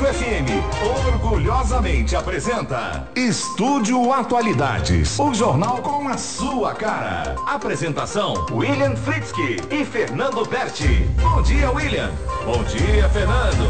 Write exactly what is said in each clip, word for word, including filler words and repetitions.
F M orgulhosamente apresenta Estúdio Atualidades, o jornal com a sua cara. Apresentação: William Fritzky e Fernando Berti. Bom dia, William. Bom dia, Fernando.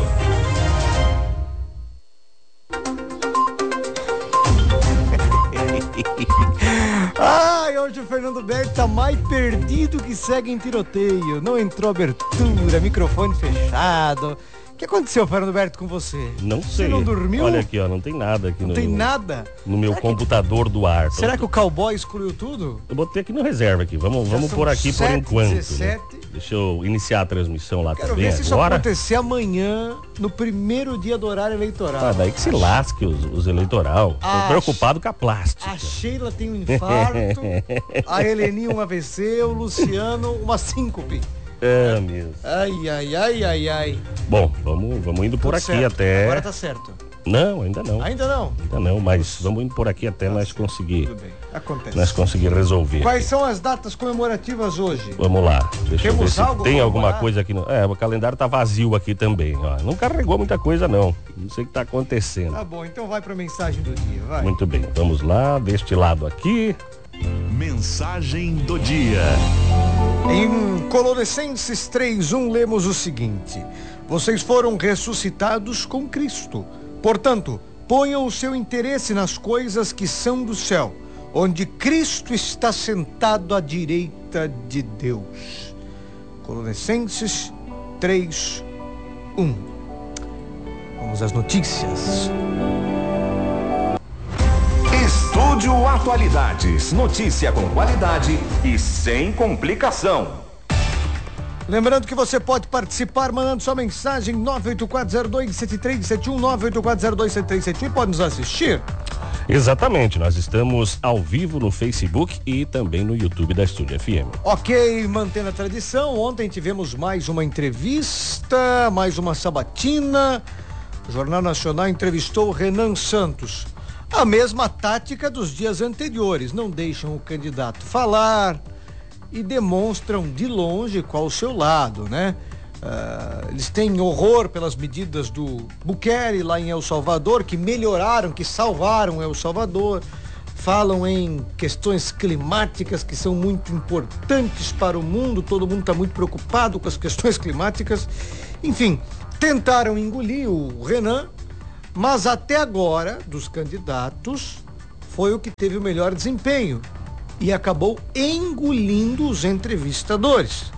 Ai, hoje o Fernando Berti tá mais perdido que segue em tiroteio. Não entrou abertura, microfone fechado. O que aconteceu, Fernando Berti, com você? Não sei. Você não dormiu? Olha aqui, ó, não tem nada aqui não no tem nada? No meu será computador que... do ar. Será que o cowboy excluiu tudo? Eu botei aqui no reserva aqui. Vamos, vamos por aqui sete, por enquanto. dezessete. Né? Deixa eu iniciar a transmissão lá Quero também ver se agora. isso acontecer amanhã, no primeiro dia do horário eleitoral. Ah, daí que se lasque os, os eleitoral. Tô A preocupado com a plástica. A Sheila tem um infarto, a Heleninha um A V C, o Luciano uma síncope. É mesmo. Ai, ai, ai, ai, ai. Bom, vamos, vamos indo por Tudo aqui certo. até... Agora tá certo. Não, ainda não. Ainda não? Ainda não, mas vamos indo por aqui até nós conseguir... Tudo bem, acontece. Nós conseguir resolver. Quais são as datas comemorativas hoje? Vamos lá, deixa Temos eu ver se algo tem alguma comemorar? coisa aqui. No... É, o calendário tá vazio aqui também, ó. Não carregou muita coisa, não. Não sei o que tá acontecendo. Tá bom, então vai pra mensagem do dia, vai. Muito bem, vamos lá, deste lado aqui. Mensagem do dia. Em Colossenses três um lemos o seguinte: vocês foram ressuscitados com Cristo. Portanto, ponham o seu interesse nas coisas que são do céu, onde Cristo está sentado à direita de Deus. Colossenses três um. Vamos às notícias. Estúdio Atualidades, notícia com qualidade e sem complicação. Lembrando que você pode participar mandando sua mensagem nove oito quatro zero dois sete três sete um, nove oito quatro zero dois sete três sete um, e pode nos assistir. Exatamente, nós estamos ao vivo no Facebook e também no YouTube da Estúdio F M. Ok, mantendo a tradição, ontem tivemos mais uma entrevista, mais uma sabatina. O Jornal Nacional entrevistou o Renan Santos. A mesma tática dos dias anteriores, não deixam o candidato falar e demonstram de longe qual o seu lado, né? Uh, eles têm horror pelas medidas do Bukele lá em El Salvador, que melhoraram, que salvaram El Salvador. Falam em questões climáticas que são muito importantes para o mundo, todo mundo está muito preocupado com as questões climáticas. Enfim, tentaram engolir o Renan, mas até agora, dos candidatos, foi o que teve o melhor desempenho e acabou engolindo os entrevistadores.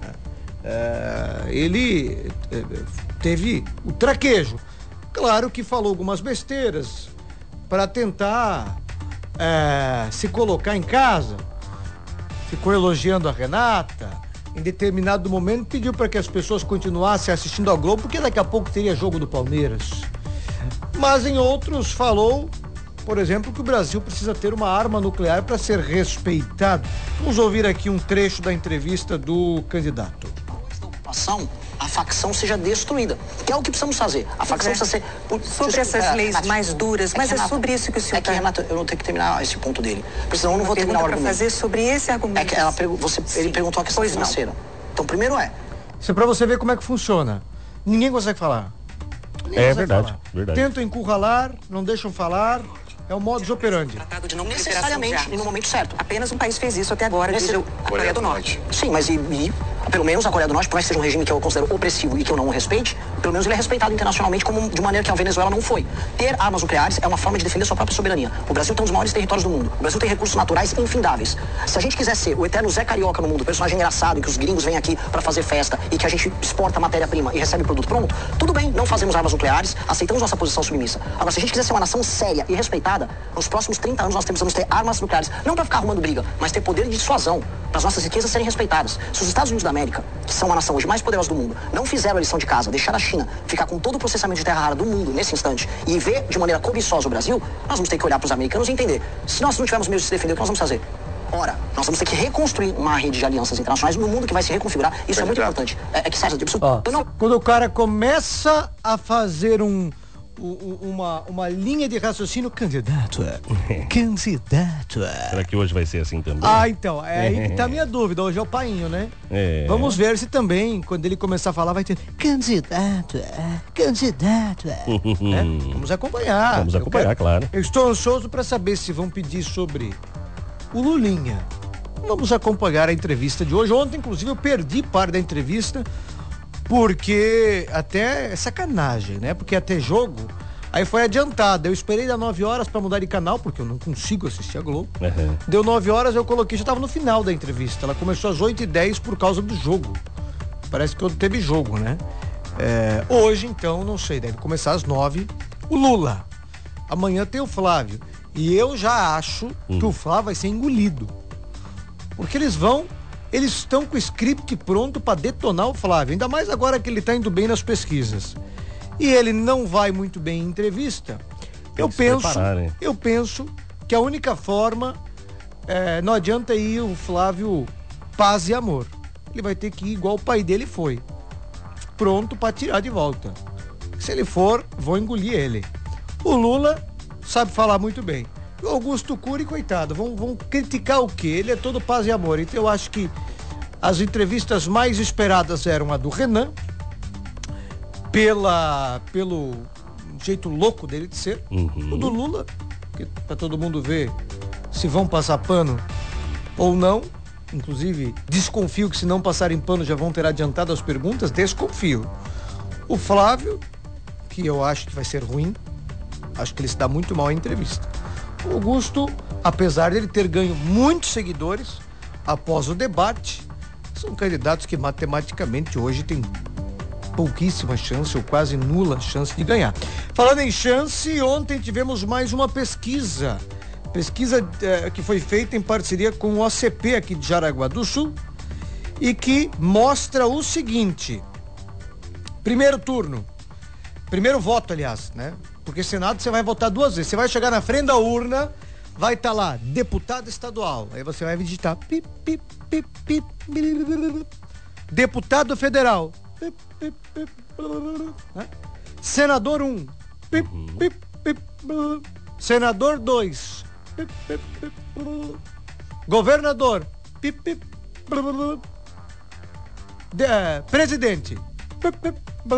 É, ele é, teve o traquejo. Claro que falou algumas besteiras para tentar é, se colocar em casa. Ficou elogiando a Renata. Em determinado momento pediu para que as pessoas continuassem assistindo ao Globo, porque daqui a pouco teria jogo do Palmeiras. Mas em outros falou, por exemplo, que o Brasil precisa ter uma arma nuclear para ser respeitado. Vamos ouvir aqui um trecho da entrevista do candidato. A facção seja destruída, que é o que precisamos fazer. A facção é. precisa ser... Por, sobre se, essas é, leis Renato, mais duras, mas é, Renato, é sobre isso que o senhor... É que, Renato, eu não tenho que terminar esse ponto dele, porque senão eu não Uma vou terminar o argumento. argumento. Fazer sobre esse argumento. É que ela, você, ele perguntou a questão pois financeira. Não. Então, primeiro é... Isso é pra você ver como é que funciona. Ninguém consegue falar. Ninguém é consegue verdade, falar. verdade. Tentam encurralar, não deixam falar. É o modus operandi. Tratado de não necessariamente e no momento certo. Apenas um país fez isso até agora, Nesse... diz a Coreia, Coreia do Norte. Norte. Sim, mas e, e pelo menos a Coreia do Norte, por mais que seja um regime que eu considero opressivo e que eu não respeite, pelo menos ele é respeitado internacionalmente como de maneira que a Venezuela não foi. Ter armas nucleares é uma forma de defender sua própria soberania. O Brasil tem um dos maiores territórios do mundo. O Brasil tem recursos naturais infindáveis. Se a gente quiser ser o eterno Zé Carioca no mundo, personagem engraçado, que os gringos vêm aqui para fazer festa e que a gente exporta matéria-prima e recebe produto pronto, tudo bem, não fazemos armas nucleares, aceitamos nossa posição submissa. Agora, se a gente quiser ser uma nação séria e respeitada, nos próximos trinta anos nós precisamos ter armas nucleares, não para ficar arrumando briga, mas ter poder de dissuasão, para as nossas riquezas serem respeitadas. Se os Estados Unidos da América, que são a nação hoje mais poderosa do mundo, não fizeram a lição de casa, deixar a China ficar com todo o processamento de terra rara do mundo nesse instante e ver de maneira cobiçosa o Brasil, nós vamos ter que olhar para os americanos e entender, se nós não tivermos meios de se defender, o que nós vamos fazer? Ora, nós vamos ter que reconstruir uma rede de alianças internacionais no mundo que vai se reconfigurar. Isso é, é muito importante. É, é que, César, eu preciso... Ó, eu não... Quando o cara começa a fazer um, um, uma, uma linha de raciocínio candidato. Candidato. Será que hoje vai ser assim também? Ah, então, é aí que tá a minha dúvida. Hoje é o painho, né? É. Vamos ver se também, quando ele começar a falar, vai ter candidato, candidato. Né? Vamos acompanhar. Vamos acompanhar, eu quero, claro. Eu estou ansioso para saber se vão pedir sobre o Lulinha. Vamos acompanhar a entrevista de hoje. Ontem, inclusive, eu perdi parte da entrevista, porque até é sacanagem, né? Porque até jogo, aí foi adiantado. Eu esperei dar nove horas para mudar de canal, porque eu não consigo assistir a Globo. Uhum. Deu nove horas, eu coloquei, já estava no final da entrevista. Ela começou às oito e dez por causa do jogo. Parece que teve jogo, né? É, hoje, então, não sei, deve começar às nove. O Lula. Amanhã tem o Flávio. E eu já acho hum. que o Flávio vai ser engolido. Porque eles vão, eles estão com o script pronto para detonar o Flávio. Ainda mais agora que ele está indo bem nas pesquisas. E ele não vai muito bem em entrevista. Tem eu penso, preparar, né? eu penso que a única forma, é, não adianta ir o Flávio paz e amor. Ele vai ter que ir igual o pai dele foi. Pronto para tirar de volta. Se ele for, vou engolir ele. O Lula sabe falar muito bem. O Augusto Cury, coitado, vão, vão criticar o quê? Ele é todo paz e amor. Então eu acho que as entrevistas mais esperadas eram a do Renan, pela, pelo jeito louco dele de ser. Uhum. O do Lula, que pra todo mundo ver se vão passar pano ou não. Inclusive, desconfio que se não passarem pano já vão ter adiantado as perguntas, desconfio. O Flávio, que eu acho que vai ser ruim, acho que ele se dá muito mal em entrevista. O Augusto, apesar de ele ter ganho muitos seguidores após o debate, são candidatos que matematicamente hoje têm pouquíssima chance ou quase nula chance de ganhar. Falando em chance, ontem tivemos mais uma pesquisa. Pesquisa eh, que foi feita em parceria com o O C P aqui de Jaraguá do Sul e que mostra o seguinte: primeiro turno, primeiro voto, aliás, né? Porque Senado você vai votar duas vezes. Você vai chegar na frente da urna, vai estar tá lá, deputado estadual. Aí você vai digitar pip, pip, pip, pip, deputado federal. Pip, pip, pip, né? Senador um. Pip, pip, pip, senador dois. Pip, pip, pip, governador. Pip, pip, de, uh, presidente. Pip, pip,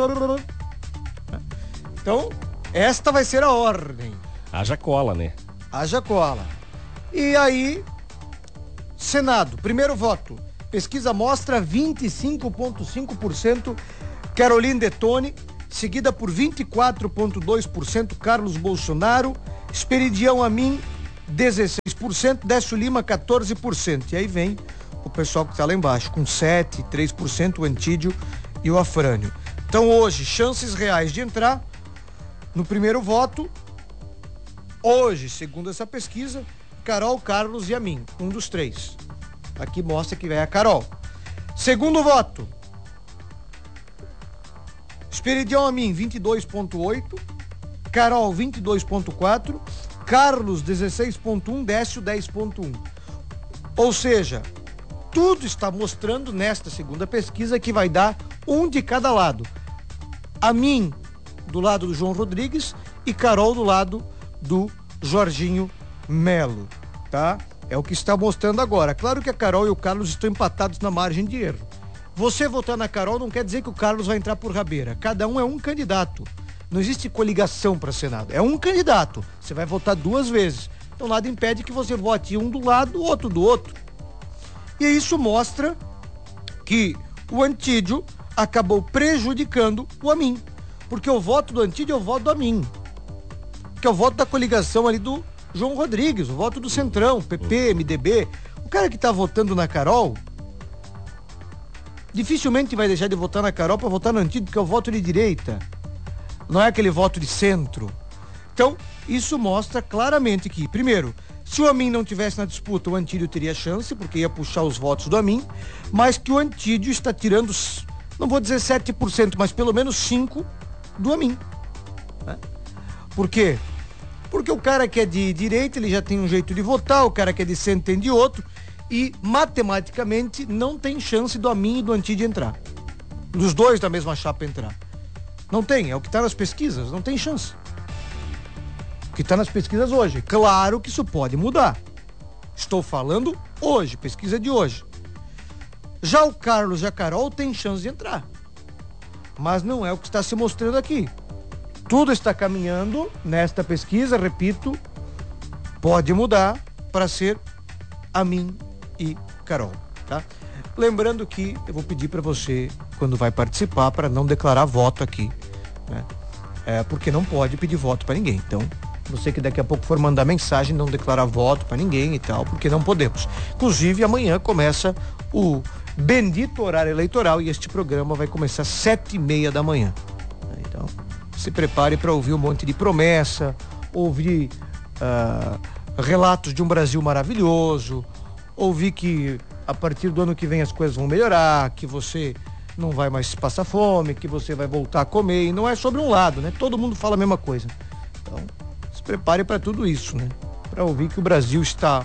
então, esta vai ser a ordem. Haja cola, né? Haja cola. E aí, Senado, primeiro voto. Pesquisa mostra vinte e cinco vírgula cinco por cento Caroline Detone, seguida por vinte e quatro vírgula dois por cento Carlos Bolsonaro, Esperidião Amin, dezesseis por cento, Décio Lima, quatorze por cento. E aí vem o pessoal que está lá embaixo, com sete vírgula três por cento o Antídio e o Afrânio. Então hoje, chances reais de entrar no primeiro voto, hoje, segundo essa pesquisa, Carol, Carlos e Amin, um dos três. Aqui mostra que vai a Carol. Segundo voto, Esperidião Amin, vinte e dois vírgula oito, Carol, vinte e dois vírgula quatro, Carlos, dezesseis vírgula um, Décio, dez vírgula um. Ou seja, tudo está mostrando nesta segunda pesquisa que vai dar um de cada lado. Amin do lado do João Rodrigues e Carol do lado do Jorginho Melo, tá? É o que está mostrando agora. Claro que a Carol e o Carlos estão empatados na margem de erro. Você votar na Carol não quer dizer que o Carlos vai entrar por rabeira. Cada um é um candidato. Não existe coligação para Senado. É um candidato. Você vai votar duas vezes. Então nada impede que você vote um do lado, outro do outro. E isso mostra que o Antídio acabou prejudicando o Amin. Porque o voto do Antídio é o voto do Amin. Que é o voto da coligação ali do João Rodrigues, o voto do Centrão, P P, M D B. O cara que tá votando na Carol dificilmente vai deixar de votar na Carol para votar no Antídio, porque é o voto de direita. Não é aquele voto de centro. Então, isso mostra claramente que, primeiro, se o Amin não tivesse na disputa, o Antídio teria chance, porque ia puxar os votos do Amin, mas que o Antídio está tirando, não vou dizer sete por cento, mas pelo menos cinco por cento do Amin. Né? Por quê? Porque o cara que é de direita, ele já tem um jeito de votar, o cara que é de centro tem de outro, e matematicamente não tem chance do Amin e do Antídio entrar. Dos dois da mesma chapa entrar. Não tem, é o que está nas pesquisas, não tem chance. que está nas pesquisas hoje. Claro que isso pode mudar. Estou falando hoje, pesquisa de hoje. Já o Carlos e a Carol têm chance de entrar. Mas não é o que está se mostrando aqui. Tudo está caminhando nesta pesquisa, repito, pode mudar para ser Amin e Carol, tá? Lembrando que eu vou pedir para você, quando vai participar, para não declarar voto aqui, né? É, porque não pode pedir voto para ninguém. Então, você que daqui a pouco for mandar mensagem, não declarar voto para ninguém e tal, porque não podemos. Inclusive, amanhã começa o bendito horário eleitoral e este programa vai começar às sete e meia da manhã. Então, se prepare para ouvir um monte de promessa, ouvir uh, relatos de um Brasil maravilhoso, ouvir que a partir do ano que vem as coisas vão melhorar, que você não vai mais passar fome, que você vai voltar a comer, e não é sobre um lado, né? Todo mundo fala a mesma coisa. Então, se prepare para tudo isso, né? Para ouvir que o Brasil está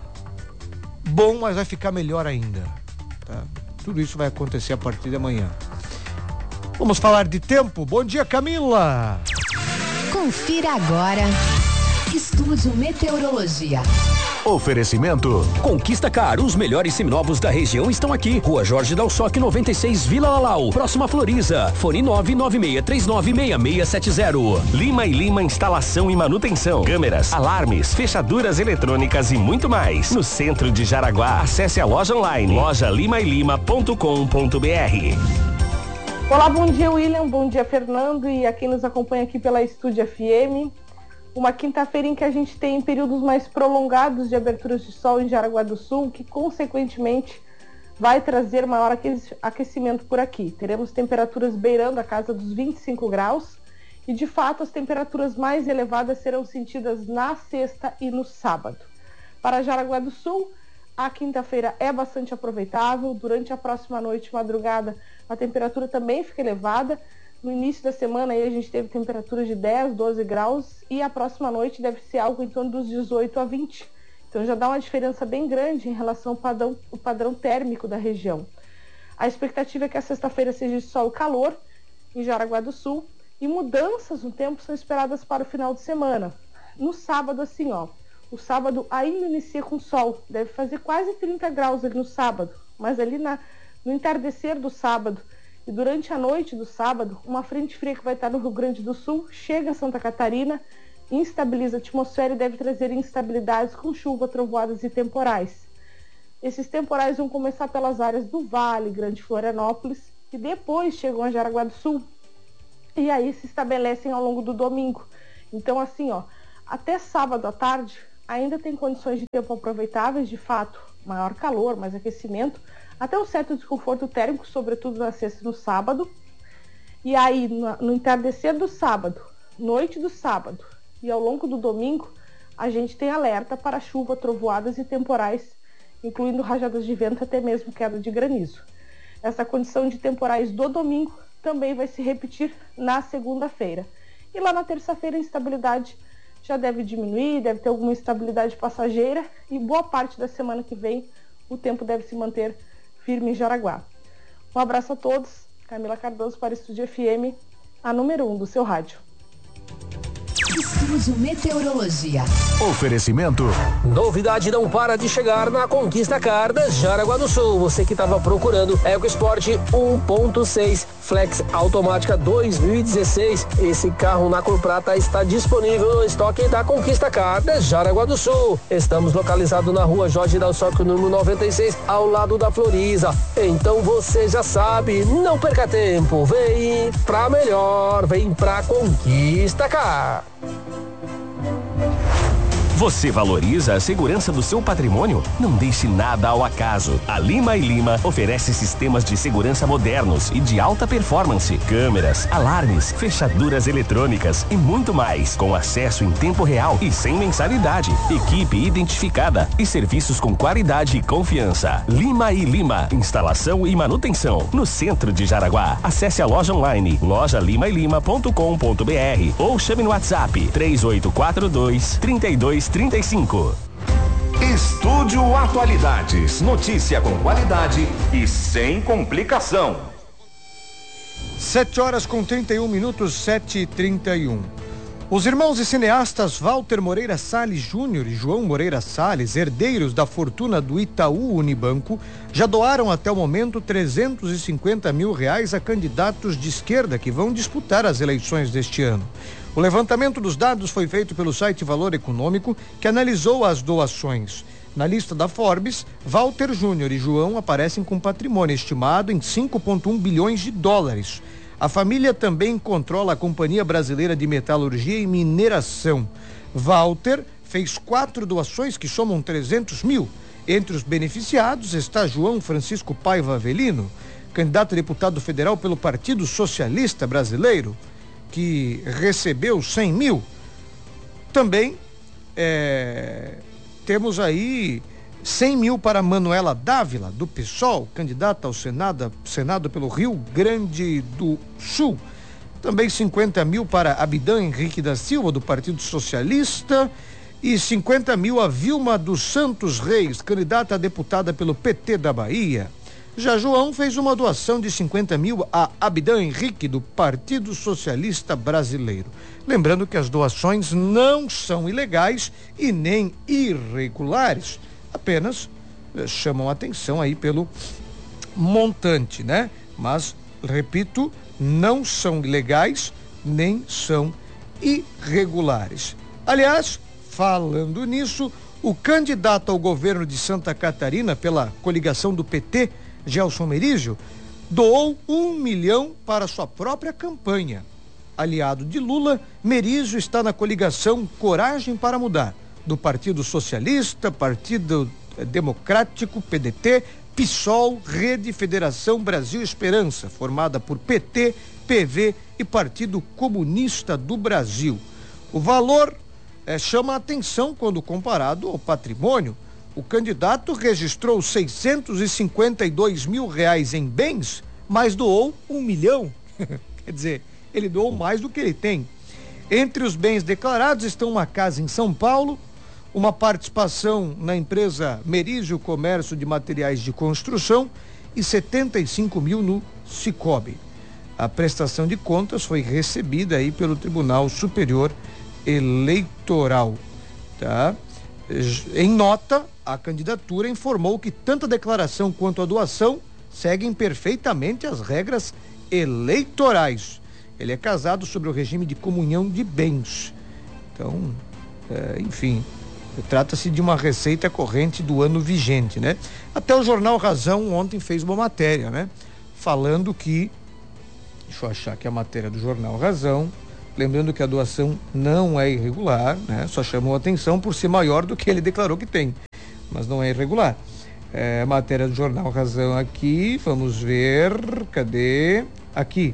bom, mas vai ficar melhor ainda, tá? Tudo isso vai acontecer a partir de amanhã. Vamos falar de tempo. Bom dia, Camila. Confira agora. Estúdio Meteorologia. Oferecimento Conquista Car, os melhores seminovos da região estão aqui. Rua Jorge Dalsoc noventa e seis, Vila Lalau, próxima Floriza. Fone nove nove seis três nove seis seis sete zero. Lima e Lima Instalação e Manutenção, câmeras, alarmes, fechaduras eletrônicas e muito mais. No centro de Jaraguá, acesse a loja online loja lima e lima ponto com ponto b r. Olá, bom dia William, bom dia Fernando e a quem nos acompanha aqui pela Estúdio F M. Uma quinta-feira em que a gente tem períodos mais prolongados de aberturas de sol em Jaraguá do Sul, que consequentemente vai trazer maior aquecimento por aqui. Teremos temperaturas beirando a casa dos vinte e cinco graus e de fato as temperaturas mais elevadas serão sentidas na sexta e no sábado. Para Jaraguá do Sul, a quinta-feira é bastante aproveitável. Durante a próxima noite e madrugada a temperatura também fica elevada. No início da semana aí a gente teve temperaturas de dez, doze graus e a próxima noite deve ser algo em torno dos dezoito a vinte. Então já dá uma diferença bem grande em relação ao padrão, ao padrão térmico da região. A expectativa é que a sexta-feira seja de sol e calor em Jaraguá do Sul e mudanças no tempo são esperadas para o final de semana. No sábado assim, ó, o sábado ainda inicia com sol, deve fazer quase trinta graus ali no sábado, mas ali na, no entardecer do sábado e durante a noite do sábado, uma frente fria que vai estar no Rio Grande do Sul chega a Santa Catarina, instabiliza a atmosfera e deve trazer instabilidades com chuva, trovoadas e temporais. Esses temporais vão começar pelas áreas do Vale, Grande Florianópolis, e depois chegam a Jaraguá do Sul, e aí se estabelecem ao longo do domingo. Então assim, ó, até sábado à tarde, ainda tem condições de tempo aproveitáveis, de fato, maior calor, mais aquecimento, até um certo desconforto térmico, sobretudo na sexta e no sábado. E aí, no, no entardecer do sábado, noite do sábado e ao longo do domingo, a gente tem alerta para chuva, trovoadas e temporais, incluindo rajadas de vento, até mesmo queda de granizo. Essa condição de temporais do domingo também vai se repetir na segunda-feira. E lá na terça-feira a instabilidade já deve diminuir, deve ter alguma instabilidade passageira e boa parte da semana que vem o tempo deve se manter firme em Jaraguá. Um abraço a todos. Camila Cardoso para o Estúdio F M, a número um do seu rádio. Estúdio Meteorologia. Oferecimento. Novidade não para de chegar na Conquista Car da Jaraguá do Sul. Você que estava procurando EcoSport um ponto seis Flex automática dois mil e dezesseis. Esse carro na cor prata está disponível no estoque da Conquista Car da Jaraguá do Sul. Estamos localizados na rua Jorge Dalsoc, número noventa e seis, ao lado da Floriza. Então você já sabe, não perca tempo. Vem pra melhor, vem pra Conquista Car. Você valoriza a segurança do seu patrimônio? Não deixe nada ao acaso. A Lima e Lima oferece sistemas de segurança modernos e de alta performance, câmeras, alarmes, fechaduras eletrônicas e muito mais, com acesso em tempo real e sem mensalidade. Equipe identificada e serviços com qualidade e confiança. Lima e Lima, instalação e manutenção, no centro de Jaraguá. Acesse a loja online loja lima e lima ponto com ponto b r ou chame no WhatsApp três oito quatro dois, três dois trinta e cinco. Estúdio Atualidades, notícia com qualidade e sem complicação. Sete horas com trinta e um minutos, sete e trinta e um. Os irmãos e cineastas Walter Moreira Salles Júnior e João Moreira Salles, herdeiros da fortuna do Itaú Unibanco, já doaram até o momento trezentos e cinquenta mil reais a candidatos de esquerda que vão disputar as eleições deste ano. O levantamento dos dados foi feito pelo site Valor Econômico, que analisou as doações. Na lista da Forbes, Walter Júnior e João aparecem com patrimônio estimado em cinco vírgula um bilhões de dólares. A família também controla a Companhia Brasileira de Metalurgia e Mineração. Walter fez quatro doações que somam trezentos mil. Entre os beneficiados está João Francisco Paiva Avelino, candidato a deputado federal pelo Partido Socialista Brasileiro, que recebeu cem mil. Também é, temos aí cem mil para Manuela Dávila, do PSOL, candidata ao Senado, Senado pelo Rio Grande do Sul. Também cinquenta mil para Abidã Henrique da Silva, do Partido Socialista, e cinquenta mil a Vilma dos Santos Reis, candidata a deputada pelo P T da Bahia. Já João fez uma doação de cinquenta mil a Abidã Henrique, do Partido Socialista Brasileiro. Lembrando que as doações não são ilegais e nem irregulares, apenas eh, chamam atenção aí pelo montante, né? Mas, repito, não são ilegais nem são irregulares. Aliás, falando nisso, o candidato ao governo de Santa Catarina pela coligação do P T, Gelson Merizio, doou um milhão para sua própria campanha. Aliado de Lula, Merizio está na coligação Coragem para Mudar, do Partido Socialista, Partido Democrático, P D T, PSOL, Rede Federação Brasil Esperança, formada por P T, P V e Partido Comunista do Brasil. O valor eh, chama a atenção quando comparado ao patrimônio. O candidato registrou seiscentos e cinquenta e dois mil reais em bens, mas doou um milhão. Quer dizer, ele doou mais do que ele tem. Entre os bens declarados estão uma casa em São Paulo, uma participação na empresa Merizio Comércio de Materiais de Construção e setenta e cinco mil no Cicobi. A prestação de contas foi recebida aí pelo Tribunal Superior Eleitoral, tá? Em nota, a candidatura informou que tanto a declaração quanto a doação seguem perfeitamente as regras eleitorais. Ele é casado sobre o regime de comunhão de bens. Então, é, enfim, trata-se de uma receita corrente do ano vigente, né? Até o jornal Razão ontem fez uma matéria, né? Falando que, deixa eu achar que a matéria do jornal Razão, lembrando que a doação não é irregular, né? Só chamou atenção por ser maior do que ele declarou que tem, mas não é irregular. É, matéria do jornal Razão aqui, vamos ver, cadê? Aqui.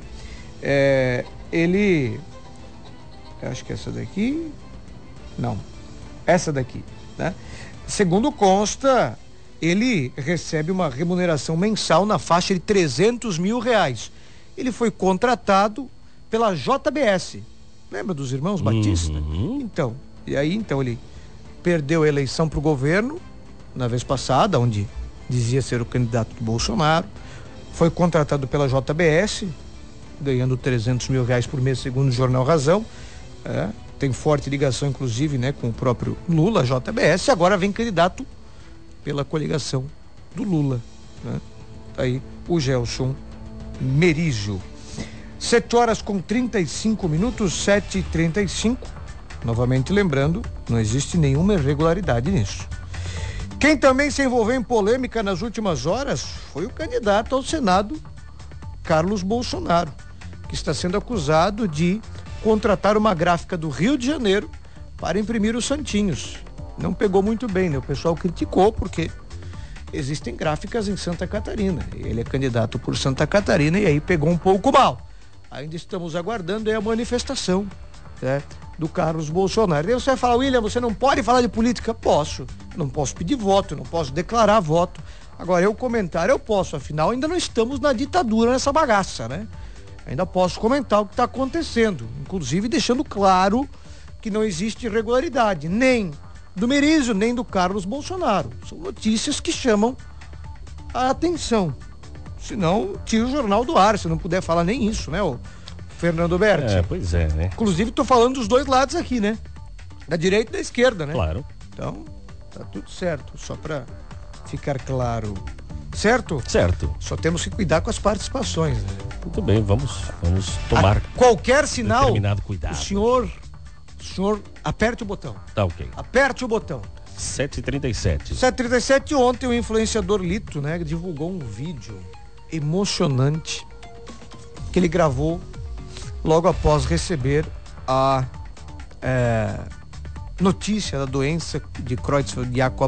É, ele, acho que essa daqui, não, essa daqui, né? Segundo consta, ele recebe uma remuneração mensal na faixa de trezentos mil reais. Ele foi contratado pela J B S. Lembra dos irmãos Batista? Uhum. Então, e aí então ele perdeu a eleição para o governo na vez passada, onde dizia ser o candidato do Bolsonaro, foi contratado pela J B S, ganhando trezentos mil reais por mês, segundo o jornal Razão, é, tem forte ligação inclusive, né, com o próprio Lula, J B S, e agora vem candidato pela coligação do Lula, né? Aí o Gelson Merizio. Sete horas com trinta e cinco minutos, sete e trinta e cinco. Novamente lembrando, não existe nenhuma irregularidade nisso. Quem também se envolveu em polêmica nas últimas horas foi o candidato ao Senado, Carlos Bolsonaro, que está sendo acusado de contratar uma gráfica do Rio de Janeiro para imprimir os santinhos. Não pegou muito bem, né? O pessoal criticou porque existem gráficas em Santa Catarina. Ele é candidato por Santa Catarina e aí pegou um pouco mal. Ainda estamos aguardando aí a manifestação, né, do Carlos Bolsonaro. E você vai falar, William, você não pode falar de política? Posso. Não posso pedir voto, não posso declarar voto. Agora, eu comentar eu posso, afinal ainda não estamos na ditadura nessa bagaça, né? Ainda posso comentar o que está acontecendo, inclusive deixando claro que não existe irregularidade, nem do Merizio, nem do Carlos Bolsonaro. São notícias que chamam a atenção. Senão, tira o jornal do ar, se não puder falar nem isso, né? O Fernando Berti. É, pois é, né? Inclusive, tô falando dos dois lados aqui, né? Da direita e da esquerda, né? Claro. Então, tá tudo certo, só pra ficar claro. Certo? Certo. Só temos que cuidar com as participações, né? Muito bem, vamos, vamos tomar A qualquer sinal, determinado cuidado. o senhor, o senhor aperte o botão. Tá ok. Aperte o botão. sete e trinta e sete. sete e trinta e sete, ontem o influenciador Lito, né, divulgou um vídeo emocionante que ele gravou logo após receber a é, notícia da doença de Creutzfeldt-Jakob,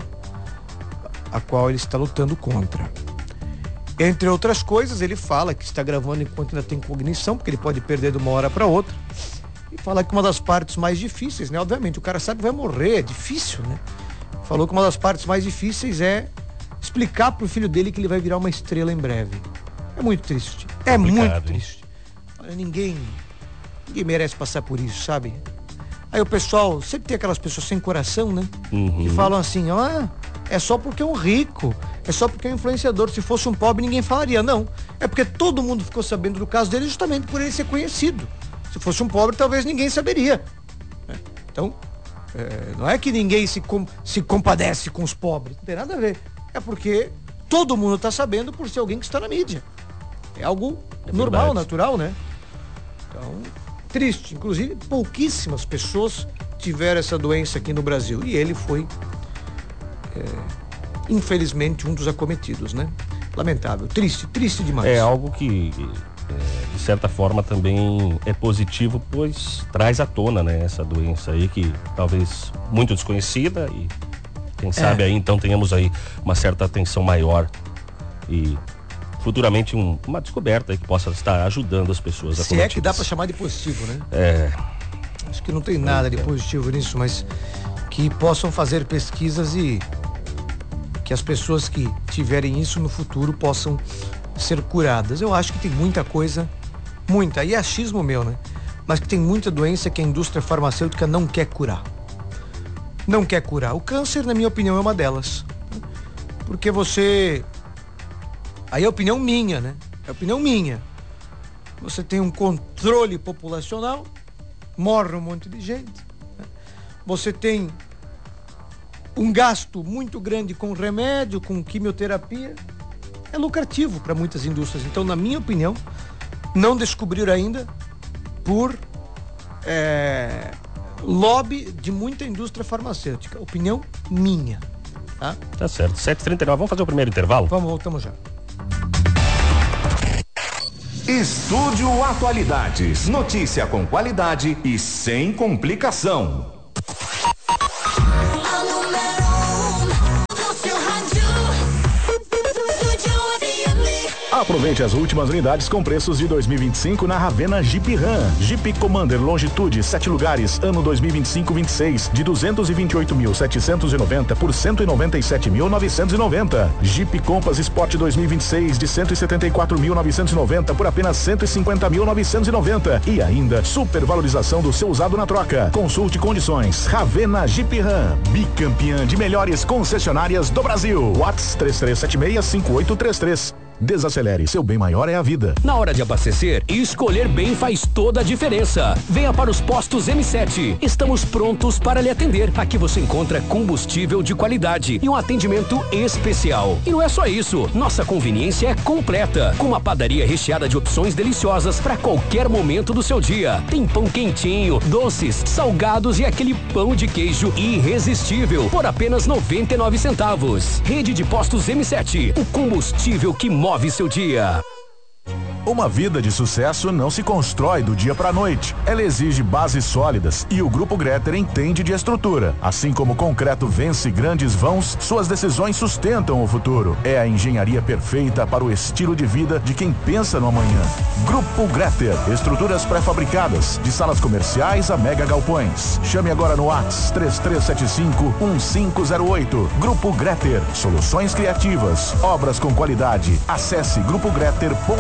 a qual ele está lutando contra. Entre outras coisas, ele fala que está gravando enquanto ainda tem cognição, porque ele pode perder de uma hora para outra. E fala que uma das partes mais difíceis, né? Obviamente, o cara sabe que vai morrer, é difícil, né? Falou que uma das partes mais difíceis é explicar pro filho dele que ele vai virar uma estrela em breve. É muito triste. É Complicado, muito hein? triste. Olha, ninguém, ninguém merece passar por isso, sabe? Aí o pessoal, sempre tem aquelas pessoas sem coração, né? Uhum. Que falam assim, ah, é só porque é um rico, é só porque é um influenciador. Se fosse um pobre, ninguém falaria. Não, é porque todo mundo ficou sabendo do caso dele justamente por ele ser conhecido. Se fosse um pobre, talvez ninguém saberia. Então, é, não é que ninguém se, com, se compadece com os pobres, não tem nada a ver. É porque todo mundo está sabendo por ser alguém que está na mídia. É algo É normal, verdade. natural, né? Então, triste. Inclusive, pouquíssimas pessoas tiveram essa doença aqui no Brasil. E ele foi, é, infelizmente, um dos acometidos, né? Lamentável. Triste, triste demais. É algo que, é, de certa forma, também é positivo, pois traz à tona, né, essa doença aí que talvez muito desconhecida e quem sabe aí então tenhamos aí uma certa atenção maior e futuramente um, uma descoberta aí que possa estar ajudando as pessoas a Se é que dá para chamar de positivo, né? É. Acho que não tem nada de positivo nisso, mas que possam fazer pesquisas e que as pessoas que tiverem isso no futuro possam ser curadas. Eu acho que tem muita coisa, muita, e é achismo meu, né? Mas que tem muita doença que a indústria farmacêutica não quer curar. Não quer curar. O câncer, na minha opinião, é uma delas. Porque você... Aí é opinião minha, né? É opinião minha. Você tem um controle populacional, morre um monte de gente, né? Você tem um gasto muito grande com remédio, com quimioterapia. É lucrativo para muitas indústrias. Então, na minha opinião, não descobriram ainda por é, lobby de muita indústria farmacêutica. Opinião minha. Tá, tá certo. sete e trinta e nove, vamos fazer o primeiro intervalo? Vamos, voltamos já. Estúdio Atualidades. Notícia com qualidade e sem complicação. Aproveite as últimas unidades com preços de dois mil e vinte e cinco na Ravenna Jeep Ram. Jeep Commander Longitude, sete lugares, ano dois mil e vinte e cinco vinte e seis, de duzentos e vinte e oito mil setecentos e noventa por cento e noventa e sete mil novecentos e noventa. Jeep Compass Sport dois mil e vinte e seis, de cento e setenta e quatro mil novecentos e noventa por apenas cento e cinquenta mil novecentos e noventa. E ainda, supervalorização do seu usado na troca. Consulte condições. Ravenna Jeep Ram, bicampeã de melhores concessionárias do Brasil. WhatsApp três três sete seis, cinco oito três três. Desacelere, seu bem maior é a vida. Na hora de abastecer, escolher bem faz toda a diferença. Venha para os postos M sete. Estamos prontos para lhe atender. Aqui você encontra combustível de qualidade e um atendimento especial. E não é só isso, nossa conveniência é completa, com uma padaria recheada de opções deliciosas para qualquer momento do seu dia. Tem pão quentinho, doces, salgados e aquele pão de queijo irresistível por apenas noventa e nove centavos. Rede de postos M sete, o combustível que move seu dia. Uma vida de sucesso não se constrói do dia para a noite. Ela exige bases sólidas e o Grupo Gretter entende de estrutura. Assim como o concreto vence grandes vãos, suas decisões sustentam o futuro. É a engenharia perfeita para o estilo de vida de quem pensa no amanhã. Grupo Gretter, estruturas pré-fabricadas, de salas comerciais a mega galpões. Chame agora no WhatsApp três três sete cinco, um cinco zero oito. Grupo Gretter, soluções criativas, obras com qualidade. Acesse grupo gretter ponto com.